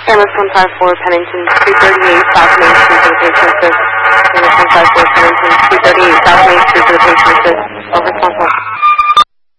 Canvas 154 Pennington 238 South Main Street for the patient assist. Canvas 154 Pennington 238 South Main Street for the patient assist. Over.